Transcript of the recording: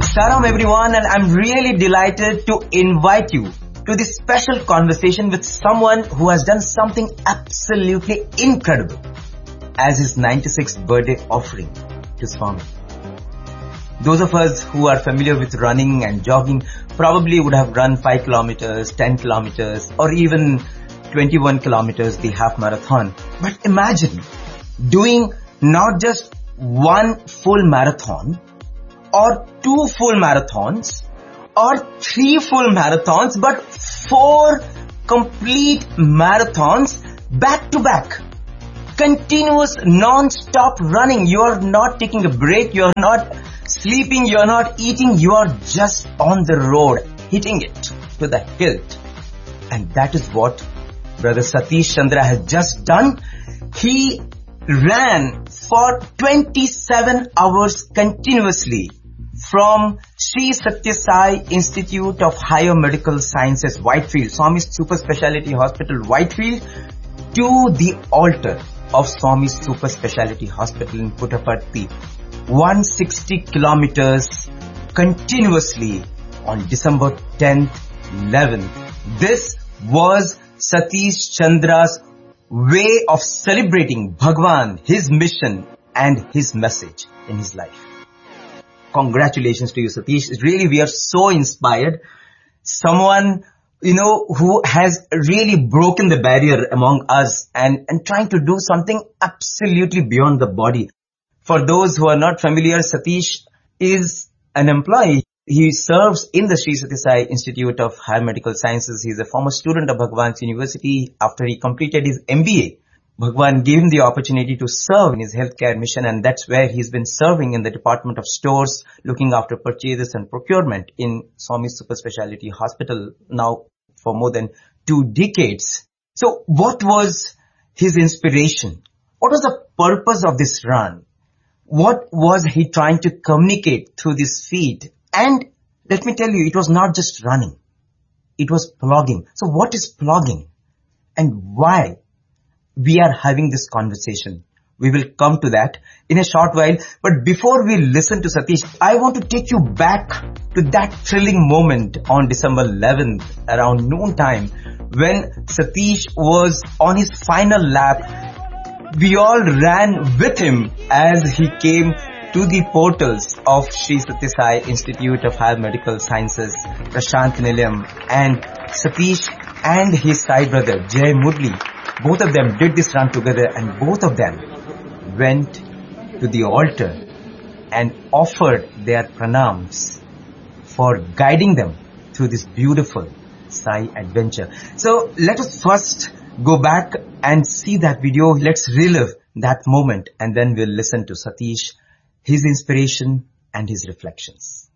Salam everyone, and I'm really delighted to invite you to this special conversation with someone who has done something absolutely incredible as his 96th birthday offering to Swami. Those of us who are familiar with running and jogging probably would have run 5 kilometers, 10 kilometers, or even 21 kilometers, the half marathon. But imagine doing not just one full marathon, or 2 full marathons, or 3 full marathons, but 4 complete marathons back to back. Continuous non-stop running. You are not taking a break, you are not sleeping, you are not eating, you are just on the road, hitting it to the hilt. And that is what Brother Satish Chandra has just done. He ran for 27 hours continuously from Sri Satya Sai Institute of Higher Medical Sciences, Whitefield, Swami's Super Speciality Hospital, Whitefield, to the altar of Swami's Super Speciality Hospital in Puttaparthi. 160 kilometers continuously on December 10th, 11th. This was Satish Chandra's way of celebrating Bhagwan, his mission and his message in his life. Congratulations to you, Satish. Really, we are so inspired. Someone, who has really broken the barrier among us and trying to do something absolutely beyond the body. For those who are not familiar, Satish is an employee. He serves in the Sri Satya Sai Institute of Higher Medical Sciences. He is a former student of Bhagwan's University. After he completed his MBA, Bhagwan gave him the opportunity to serve in his healthcare mission, and that's where he's been serving in the Department of Stores, looking after purchases and procurement in Swami's Super Speciality Hospital now for more than 2 decades. So what was his inspiration? What was the purpose of this run? What was he trying to communicate through this feat? And let me tell you, it was not just running. It was plogging. So what is plogging? And why we are having this conversation? We will come to that in a short while. But before we listen to Satish, I want to take you back to that thrilling moment on December 11th around noon time when Satish was on his final lap. We all ran with him as he came to the portals of Sri Satya Sai Institute of Higher Medical Sciences, Prashant Nilayam, and Satish and his side brother Jay Murli. Both of them did this run together, and both of them went to the altar and offered their pranams for guiding them through this beautiful Sai adventure. So let us first go back and see that video. Let's relive that moment, and then we'll listen to Satish, his inspiration and his reflections.